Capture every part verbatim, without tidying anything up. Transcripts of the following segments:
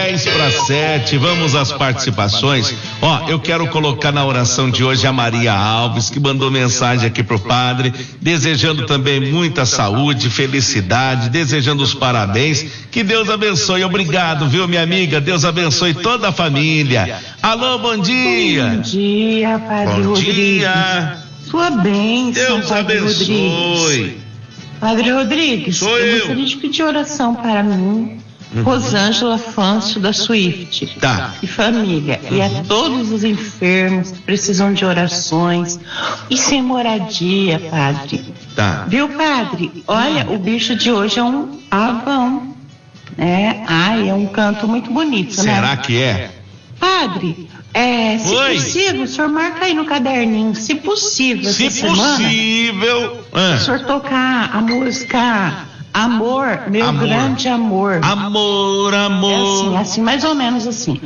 dez para sete, vamos às participações. Ó, eu quero colocar na oração de hoje a Maria Alves, que mandou mensagem aqui pro padre, desejando também muita saúde, felicidade, desejando os parabéns, que Deus abençoe. Obrigado, viu, minha amiga? Deus abençoe toda a família. Alô, bom dia. Bom dia, Padre Bom Rodrigues. dia. Sua bênção, Deus Padre abençoe. Rodrigues. Padre Rodrigues, Sou eu eu. gostaria de pedir oração para mim, Uhum. Rosângela Fâncio da Swift, Tá. e família, Uhum. e a todos os enfermos que precisam de orações e sem moradia, Padre. Tá. Viu, Padre? Olha, o bicho de hoje é um avão, né? Ai, é um canto muito bonito, né? Será que é? Padre, é, se Oi. possível, o senhor marca aí no caderninho, se possível, Se essa semana, possível. Ah. o senhor tocar a música Amor, meu Amor. grande amor. Amor, É amor. assim, assim, mais ou menos assim.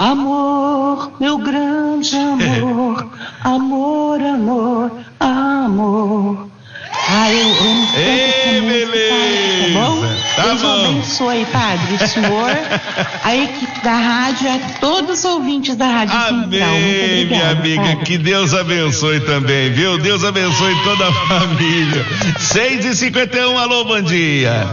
Amor, meu grande amor, amor, amor, amor. Ai, eu amo tanto Ei, essa música, beleza. tá bom? Tá Deus bom. abençoe, Padre, o senhor, a equipe da rádio, a todos os ouvintes da Rádio Central. Muito Amém, obrigada, minha amiga, Padre. que Deus abençoe também, viu? Deus abençoe toda a família. seis e cinquenta e um, alô, bom dia.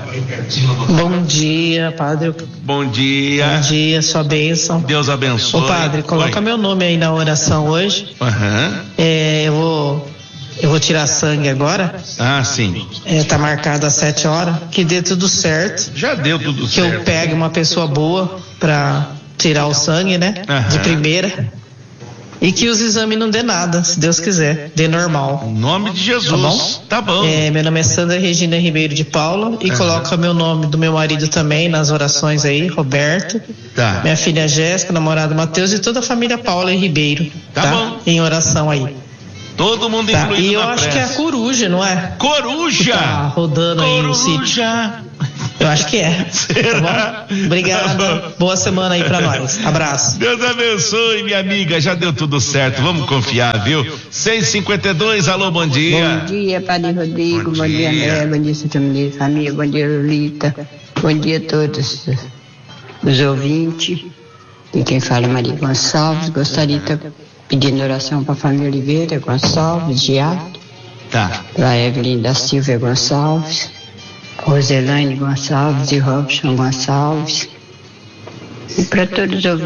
Bom dia, Padre. Bom dia. Bom dia, sua bênção. Deus abençoe. Ô, Padre, coloca Oi. meu nome aí na oração hoje. Aham. É, eu vou, eu vou tirar sangue agora. Ah, sim. É, tá marcado às sete horas. Que dê tudo certo. Já deu tudo Que eu certo. pegue uma pessoa boa pra tirar o sangue, né? Aham. De primeira. E que os exames não dê nada, se Deus quiser. Dê normal. Em nome de Jesus. Tá bom? Tá bom. É, meu nome é Sandra Regina Ribeiro de Paula. E Aham. coloca meu nome do meu marido também nas orações aí, Roberto. Tá. Minha filha Jéssica, namorado Matheus e toda a família Paula e Ribeiro. Tá Tá, bom. Em oração aí. Todo mundo Tá? incluído E eu na acho prece. que é a coruja, não é? Coruja. Tá rodando aí no sítio. Coruja. Eu acho que é. Será? Tá bom? Obrigada. Tá bom. Boa semana aí pra nós. Abraço. Deus abençoe, minha amiga, já deu tudo certo, vamos confiar, viu? seis e cinquenta e dois, alô, bom dia. Bom dia, Padre Rodrigo, Bom bom, dia, dia. André, bom dia, Santa Maria, família, bom dia, Lolita, bom dia a todos os ouvintes. E quem fala é Maria Gonçalves, gostaria de estar pedindo oração para a família Oliveira Gonçalves, Giato, Tá. para Evelyn da Silva Gonçalves, Roselaine Gonçalves e Robson Gonçalves, e para todos os ouvintes.